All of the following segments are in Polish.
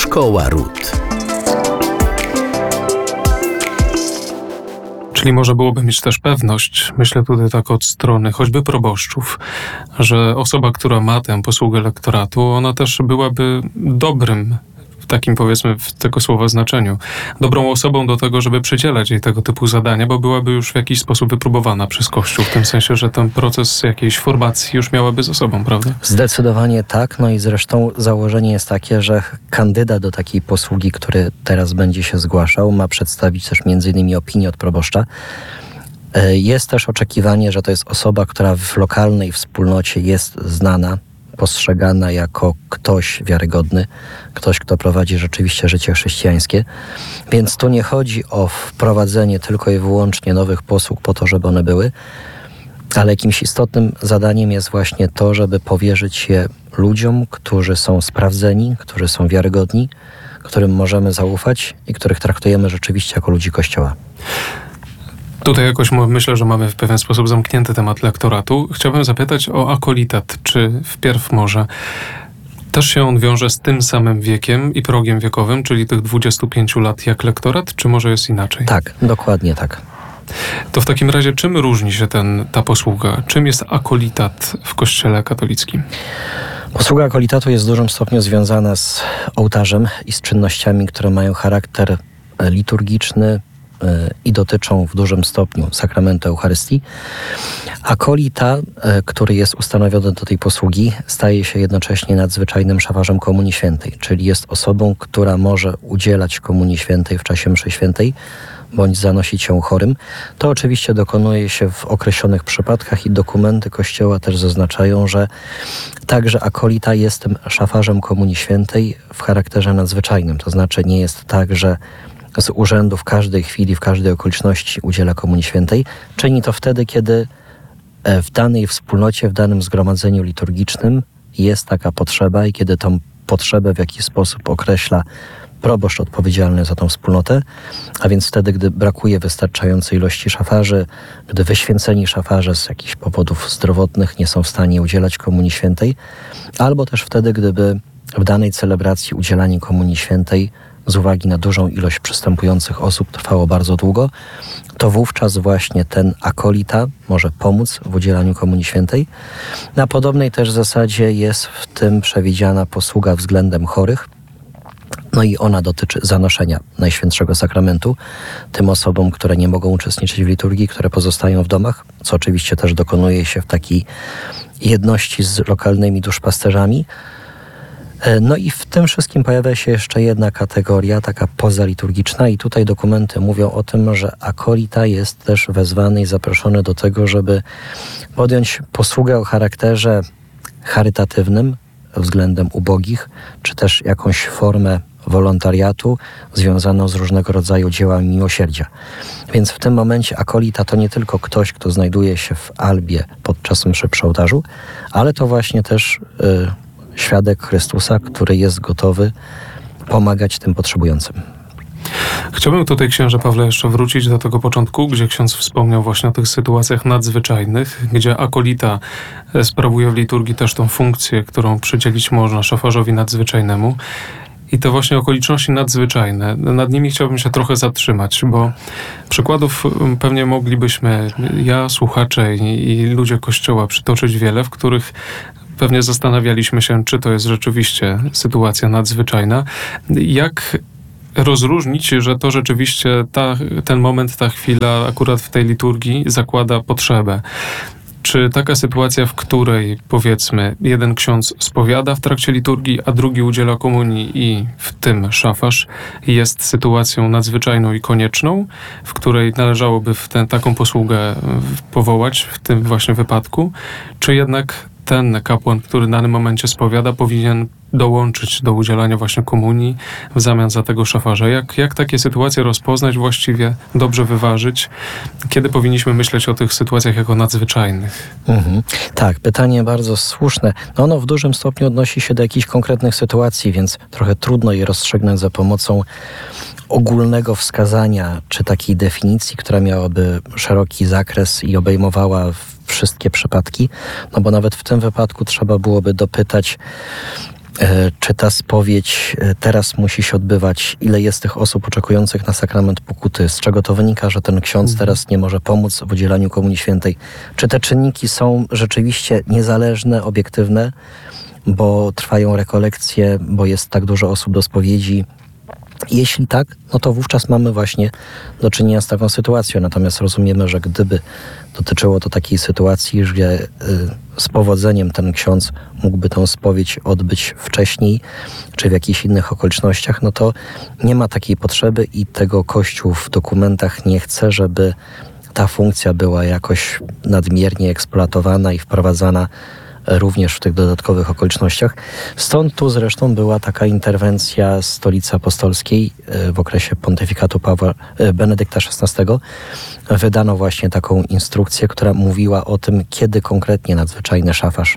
Szkoła Ród. Czyli można byłoby mieć też pewność, myślę tutaj tak od strony choćby proboszczów, że osoba, która ma tę posługę lektoratu, ona też byłaby dobrym, w takim powiedzmy w tego słowa znaczeniu, dobrą osobą do tego, żeby przydzielać jej tego typu zadania, bo byłaby już w jakiś sposób wypróbowana przez Kościół, w tym sensie, że ten proces jakiejś formacji już miałaby za sobą, prawda? Zdecydowanie tak, no i zresztą założenie jest takie, że kandydat do takiej posługi, który teraz będzie się zgłaszał, ma przedstawić też m.in. opinię od proboszcza. Jest też oczekiwanie, że to jest osoba, która w lokalnej wspólnocie jest znana, postrzegana jako ktoś wiarygodny, ktoś, kto prowadzi rzeczywiście życie chrześcijańskie. Więc tu nie chodzi o wprowadzenie tylko i wyłącznie nowych posług po to, żeby one były, ale jakimś istotnym zadaniem jest właśnie to, żeby powierzyć je ludziom, którzy są sprawdzeni, którzy są wiarygodni, którym możemy zaufać i których traktujemy rzeczywiście jako ludzi Kościoła. Tutaj jakoś myślę, że mamy w pewien sposób zamknięty temat lektoratu. Chciałbym zapytać o akolitat. Czy wpierw może też się on wiąże z tym samym wiekiem i progiem wiekowym, czyli tych 25 lat jak lektorat, czy może jest inaczej? Tak, dokładnie tak. To w takim razie czym różni się ta posługa? Czym jest akolitat w Kościele katolickim? Posługa akolitatu jest w dużym stopniu związana z ołtarzem i z czynnościami, które mają charakter liturgiczny i dotyczą w dużym stopniu sakramentu Eucharystii. Akolita, który jest ustanowiony do tej posługi, staje się jednocześnie nadzwyczajnym szafarzem Komunii Świętej, czyli jest osobą, która może udzielać Komunii Świętej w czasie mszy świętej, bądź zanosić ją chorym. To oczywiście dokonuje się w określonych przypadkach i dokumenty Kościoła też zaznaczają, że także akolita jest tym szafarzem Komunii Świętej w charakterze nadzwyczajnym. To znaczy nie jest tak, że z urzędu w każdej chwili, w każdej okoliczności udziela Komunii Świętej. Czyni to wtedy, kiedy w danej wspólnocie, w danym zgromadzeniu liturgicznym jest taka potrzeba i kiedy tą potrzebę w jakiś sposób określa proboszcz odpowiedzialny za tą wspólnotę, a więc wtedy, gdy brakuje wystarczającej ilości szafarzy, gdy wyświęceni szafarze z jakichś powodów zdrowotnych nie są w stanie udzielać Komunii Świętej, albo też wtedy, gdyby w danej celebracji udzielanie Komunii Świętej z uwagi na dużą ilość przystępujących osób trwało bardzo długo, to wówczas właśnie ten akolita może pomóc w udzielaniu Komunii Świętej. Na podobnej też zasadzie jest w tym przewidziana posługa względem chorych. No i ona dotyczy zanoszenia Najświętszego Sakramentu tym osobom, które nie mogą uczestniczyć w liturgii, które pozostają w domach, co oczywiście też dokonuje się w takiej jedności z lokalnymi duszpasterzami. No i w tym wszystkim pojawia się jeszcze jedna kategoria, taka pozaliturgiczna i tutaj dokumenty mówią o tym, że akolita jest też wezwany i zaproszony do tego, żeby podjąć posługę o charakterze charytatywnym względem ubogich, czy też jakąś formę wolontariatu związaną z różnego rodzaju dziełami miłosierdzia. Więc w tym momencie akolita to nie tylko ktoś, kto znajduje się w albie podczas mszy przy ołtarzu, ale to właśnie też świadek Chrystusa, który jest gotowy pomagać tym potrzebującym. Chciałbym tutaj, księże Pawle, jeszcze wrócić do tego początku, gdzie ksiądz wspomniał właśnie o tych sytuacjach nadzwyczajnych, gdzie akolita sprawuje w liturgii też tą funkcję, którą przydzielić można szafarzowi nadzwyczajnemu. I to właśnie okoliczności nadzwyczajne. Nad nimi chciałbym się trochę zatrzymać, bo przykładów pewnie moglibyśmy, ja, słuchacze i ludzie Kościoła przytoczyć wiele, w których pewnie zastanawialiśmy się, czy to jest rzeczywiście sytuacja nadzwyczajna. Jak rozróżnić, że to rzeczywiście ten moment, ta chwila akurat w tej liturgii zakłada potrzebę? Czy taka sytuacja, w której powiedzmy jeden ksiądz spowiada w trakcie liturgii, a drugi udziela komunii i w tym szafarz, jest sytuacją nadzwyczajną i konieczną, w której należałoby taką posługę powołać w tym właśnie wypadku? Czy jednak ten kapłan, który w danym momencie spowiada, powinien dołączyć do udzielania właśnie komunii w zamian za tego szafarza? Jak takie sytuacje rozpoznać, właściwie dobrze wyważyć? Kiedy powinniśmy myśleć o tych sytuacjach jako nadzwyczajnych? Tak, pytanie bardzo słuszne. No ono w dużym stopniu odnosi się do jakichś konkretnych sytuacji, więc trochę trudno je rozstrzygnąć za pomocą ogólnego wskazania, czy takiej definicji, która miałaby szeroki zakres i obejmowała wszystkie przypadki, no bo nawet w tym wypadku trzeba byłoby dopytać Czy ta spowiedź teraz musi się odbywać? Ile jest tych osób oczekujących na sakrament pokuty? Z czego to wynika, że ten ksiądz teraz nie może pomóc w udzielaniu Komunii Świętej? Czy te czynniki są rzeczywiście niezależne, obiektywne, bo trwają rekolekcje, bo jest tak dużo osób do spowiedzi? Jeśli tak, no to wówczas mamy właśnie do czynienia z taką sytuacją. Natomiast rozumiemy, że gdyby dotyczyło to takiej sytuacji, że z powodzeniem ten ksiądz mógłby tę spowiedź odbyć wcześniej, czy w jakichś innych okolicznościach, no to nie ma takiej potrzeby i tego Kościół w dokumentach nie chce, żeby ta funkcja była jakoś nadmiernie eksploatowana i wprowadzana również w tych dodatkowych okolicznościach. Stąd tu zresztą była taka interwencja Stolicy Apostolskiej w okresie pontyfikatu Benedykta XVI. Wydano właśnie taką instrukcję, która mówiła o tym, kiedy konkretnie nadzwyczajny szafarz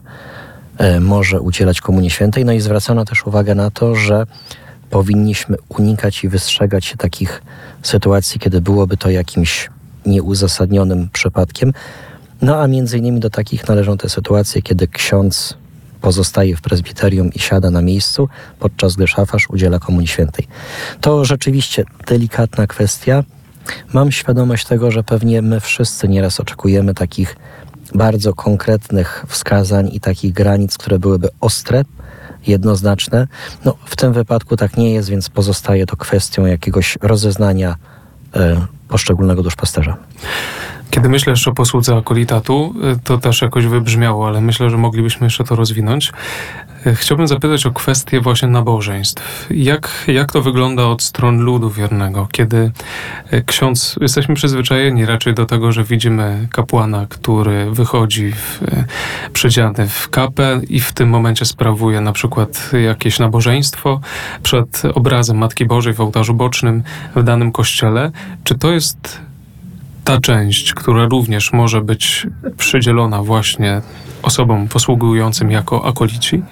może udzielać Komunii Świętej. No i zwracano też uwagę na to, że powinniśmy unikać i wystrzegać się takich sytuacji, kiedy byłoby to jakimś nieuzasadnionym przypadkiem. No a między innymi do takich należą te sytuacje, kiedy ksiądz pozostaje w prezbiterium i siada na miejscu, podczas gdy szafarz udziela Komunii Świętej. To rzeczywiście delikatna kwestia. Mam świadomość tego, że pewnie my wszyscy nieraz oczekujemy takich bardzo konkretnych wskazań i takich granic, które byłyby ostre, jednoznaczne. No, w tym wypadku tak nie jest, więc pozostaje to kwestią jakiegoś rozeznania poszczególnego duszpasterza. Kiedy myślę jeszcze o posłudze akolitatu, to też jakoś wybrzmiało, ale myślę, że moglibyśmy jeszcze to rozwinąć. Chciałbym zapytać o kwestię właśnie nabożeństw. Jak to wygląda od stron ludu wiernego, kiedy ksiądz, jesteśmy przyzwyczajeni raczej do tego, że widzimy kapłana, który wychodzi przydziany w kapę i w tym momencie sprawuje na przykład jakieś nabożeństwo przed obrazem Matki Bożej w ołtarzu bocznym w danym kościele. Czy to jest ta część, która również może być przydzielona właśnie osobom posługującym jako akolici?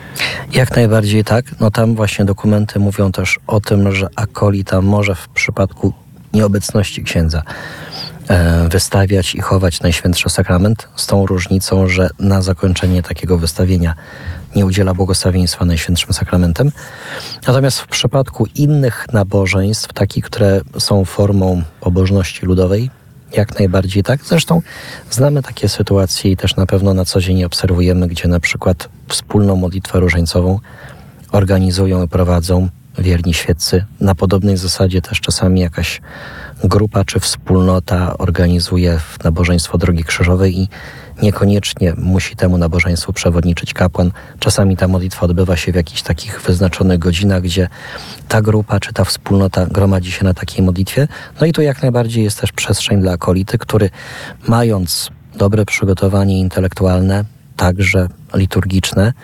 Jak najbardziej tak. No tam właśnie dokumenty mówią też o tym, że akolita może w przypadku nieobecności księdza wystawiać i chować Najświętszy Sakrament, z tą różnicą, że na zakończenie takiego wystawienia nie udziela błogosławieństwa Najświętszym Sakramentem. Natomiast w przypadku innych nabożeństw, takich, które są formą pobożności ludowej, jak najbardziej tak. Zresztą znamy takie sytuacje i też na pewno na co dzień je obserwujemy, gdzie na przykład wspólną modlitwę różańcową organizują i prowadzą wierni świeccy. Na podobnej zasadzie też czasami jakaś grupa czy wspólnota organizuje nabożeństwo Drogi Krzyżowej i niekoniecznie musi temu nabożeństwu przewodniczyć kapłan. Czasami ta modlitwa odbywa się w jakichś takich wyznaczonych godzinach, gdzie ta grupa czy ta wspólnota gromadzi się na takiej modlitwie. No i tu jak najbardziej jest też przestrzeń dla akolity, który mając dobre przygotowanie intelektualne, także liturgiczne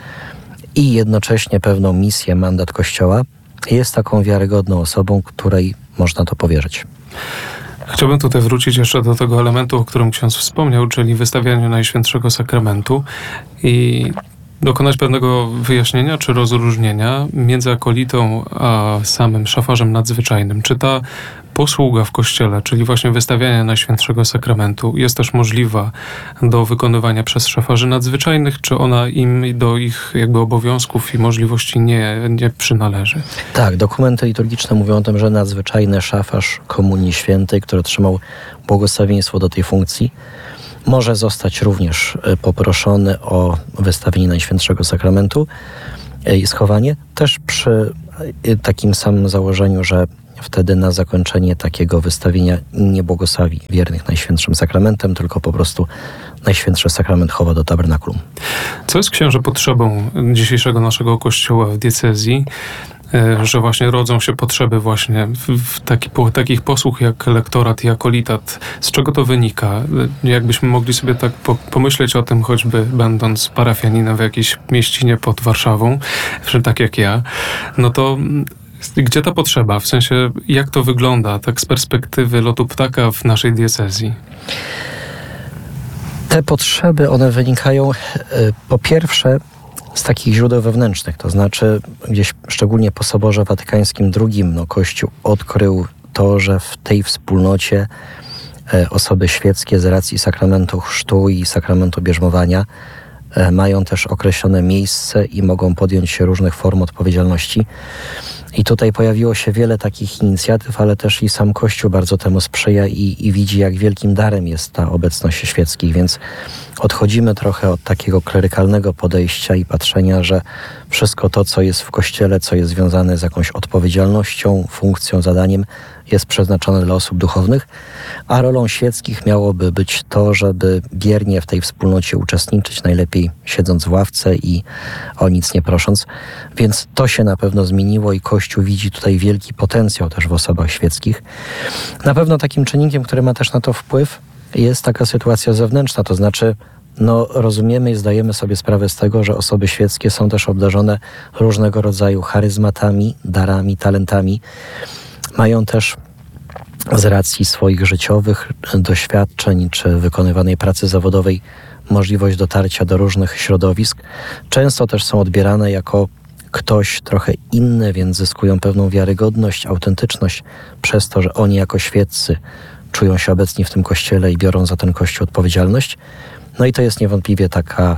i jednocześnie pewną misję, mandat Kościoła, jest taką wiarygodną osobą, której można to powierzyć. Chciałbym tutaj wrócić jeszcze do tego elementu, o którym ksiądz wspomniał, czyli wystawianiu Najświętszego Sakramentu i dokonać pewnego wyjaśnienia czy rozróżnienia między akolitą a samym szafarzem nadzwyczajnym. Czy ta posługa w kościele, czyli właśnie wystawianie Najświętszego Sakramentu, jest też możliwa do wykonywania przez szafarzy nadzwyczajnych, czy ona im do ich jakby obowiązków i możliwości nie przynależy? Tak, dokumenty liturgiczne mówią o tym, że nadzwyczajny szafarz Komunii Świętej, który otrzymał błogosławieństwo do tej funkcji, może zostać również poproszony o wystawienie Najświętszego Sakramentu i schowanie, też przy takim samym założeniu, że wtedy na zakończenie takiego wystawienia nie błogosławi wiernych Najświętszym Sakramentem, tylko po prostu Najświętszy Sakrament chowa do tabernakulum. Co jest, księże, potrzebą dzisiejszego naszego kościoła w diecezji, że właśnie rodzą się potrzeby właśnie w takich posług jak lektorat i akolitat? Z czego to wynika? Jakbyśmy mogli sobie tak pomyśleć o tym, choćby będąc parafianinem w jakiejś mieścinie pod Warszawą, tak jak ja, no to gdzie ta potrzeba? W sensie, jak to wygląda tak z perspektywy lotu ptaka w naszej diecezji? Te potrzeby, one wynikają po pierwsze z takich źródeł wewnętrznych, to znaczy gdzieś szczególnie po Soborze Watykańskim II Kościół odkrył to, że w tej wspólnocie osoby świeckie z racji sakramentu chrztu i sakramentu bierzmowania mają też określone miejsce i mogą podjąć się różnych form odpowiedzialności. I tutaj pojawiło się wiele takich inicjatyw, ale też i sam Kościół bardzo temu sprzyja i widzi, jak wielkim darem jest ta obecność świeckich, więc odchodzimy trochę od takiego klerykalnego podejścia i patrzenia, że wszystko to, co jest w Kościele, co jest związane z jakąś odpowiedzialnością, funkcją, zadaniem, jest przeznaczone dla osób duchownych, a rolą świeckich miałoby być to, żeby biernie w tej wspólnocie uczestniczyć, najlepiej siedząc w ławce i o nic nie prosząc. Więc to się na pewno zmieniło i Kościół widzi tutaj wielki potencjał też w osobach świeckich. Na pewno takim czynnikiem, który ma też na to wpływ, jest taka sytuacja zewnętrzna, to znaczy rozumiemy i zdajemy sobie sprawę z tego, że osoby świeckie są też obdarzone różnego rodzaju charyzmatami, darami, talentami. Mają też z racji swoich życiowych doświadczeń czy wykonywanej pracy zawodowej możliwość dotarcia do różnych środowisk. Często też są odbierane jako ktoś trochę inny, więc zyskują pewną wiarygodność, autentyczność przez to, że oni jako świeccy czują się obecni w tym kościele i biorą za ten kościół odpowiedzialność. No i to jest niewątpliwie taka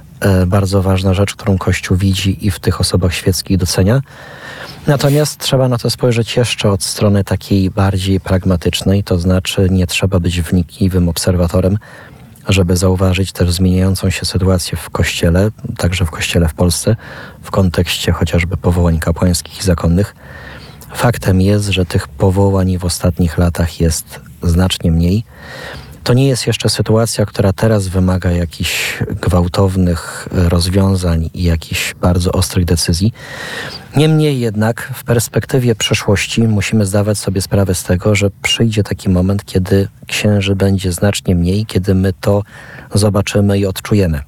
bardzo ważna rzecz, którą Kościół widzi i w tych osobach świeckich docenia. Natomiast trzeba na to spojrzeć jeszcze od strony takiej bardziej pragmatycznej, to znaczy nie trzeba być wnikliwym obserwatorem, żeby zauważyć też zmieniającą się sytuację w Kościele, także w Kościele w Polsce, w kontekście chociażby powołań kapłańskich i zakonnych. Faktem jest, że tych powołań w ostatnich latach jest znacznie mniej. To nie jest jeszcze sytuacja, która teraz wymaga jakichś gwałtownych rozwiązań i jakichś bardzo ostrych decyzji. Niemniej jednak w perspektywie przyszłości musimy zdawać sobie sprawę z tego, że przyjdzie taki moment, kiedy księży będzie znacznie mniej, kiedy my to zobaczymy i odczujemy.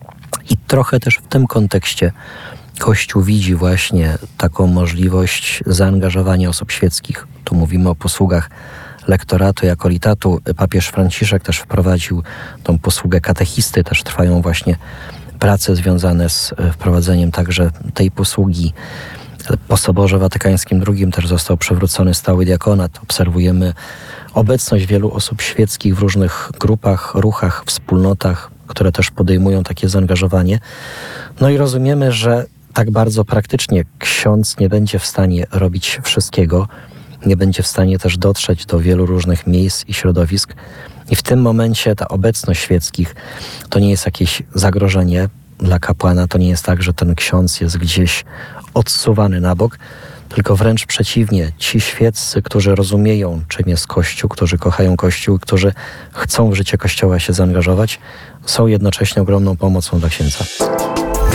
I trochę też w tym kontekście Kościół widzi właśnie taką możliwość zaangażowania osób świeckich. Tu mówimy o posługach lektoratu i akolitatu. Papież Franciszek też wprowadził tą posługę katechisty. Też trwają właśnie prace związane z wprowadzeniem także tej posługi. Po Soborze Watykańskim II też został przywrócony stały diakonat. Obserwujemy obecność wielu osób świeckich w różnych grupach, ruchach, wspólnotach, które też podejmują takie zaangażowanie. No i rozumiemy, że tak bardzo praktycznie ksiądz nie będzie w stanie robić wszystkiego, nie będzie w stanie też dotrzeć do wielu różnych miejsc i środowisk. I w tym momencie ta obecność świeckich to nie jest jakieś zagrożenie dla kapłana, to nie jest tak, że ten ksiądz jest gdzieś odsuwany na bok, tylko wręcz przeciwnie. Ci świeccy, którzy rozumieją, czym jest Kościół, którzy kochają Kościół, którzy chcą w życie Kościoła się zaangażować, są jednocześnie ogromną pomocą dla księdza.